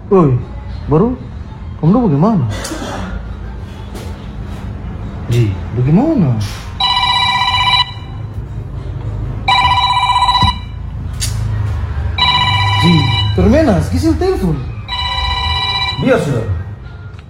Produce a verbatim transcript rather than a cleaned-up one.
Woi, baru kamu tuh bagaimana? Ji, bagaimana? Ji, Permenas, kisil telepon. Biar sudah.